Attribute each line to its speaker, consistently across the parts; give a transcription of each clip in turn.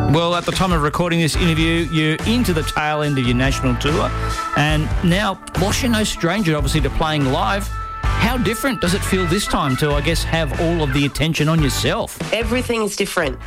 Speaker 1: Well, at the time of recording this interview, you're into the tail end of your national tour, and now, whilst you're no stranger, obviously, to playing live, how different does it feel this time to, I guess, have all of the attention on yourself?
Speaker 2: Everything is different.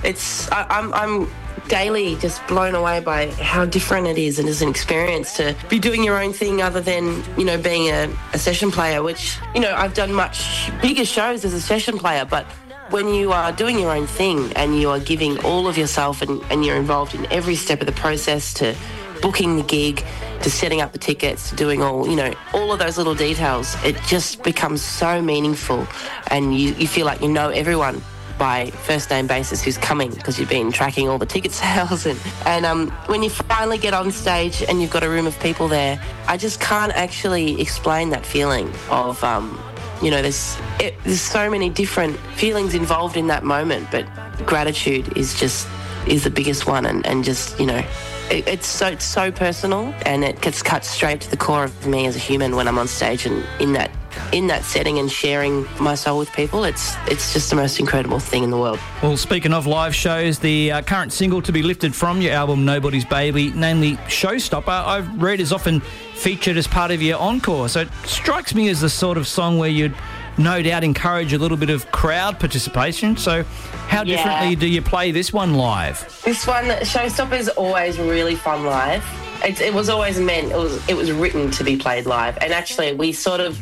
Speaker 2: I'm daily just blown away by how different it is, and it's an experience to be doing your own thing other than, being a session player, which, I've done much bigger shows as a session player, but when you are doing your own thing and you are giving all of yourself and you're involved in every step of the process, to booking the gig, to setting up the tickets, to doing all of those little details, it just becomes so meaningful, and you feel like you know everyone by first name basis who's coming, because you've been tracking all the ticket sales. And when you finally get on stage and you've got a room of people there, I just can't actually explain that feeling of, there's so many different feelings involved in that moment, but gratitude is the biggest one, and just, it's so personal, and it gets cut straight to the core of me as a human when I'm on stage and in that setting and sharing my soul with people. It's just the most incredible thing in the world.
Speaker 1: Well, speaking of live shows, the current single to be lifted from your album Nobody's Baby, namely Showstopper, I've read is often featured as part of your encore. So it strikes me as the sort of song where you'd no doubt encourage a little bit of crowd participation. So how differently do you play this one live?
Speaker 2: This one, Showstopper, is always really fun live. It was always meant, it was written to be played live. And actually, we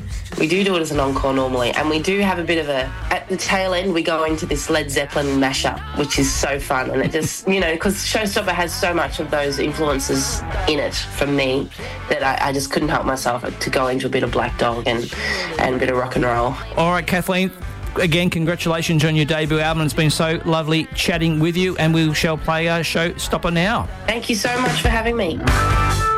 Speaker 2: do it as an encore normally, and we do have a bit of at the tail end, we go into this Led Zeppelin mashup, which is so fun. And it just, because Showstopper has so much of those influences in it for me that I just couldn't help myself to go into a bit of Black Dog and a bit of rock and roll.
Speaker 1: All right, Kathleen. Again, congratulations on your debut album. It's been so lovely chatting with you, and we shall play Showstopper now.
Speaker 2: Thank you so much for having me.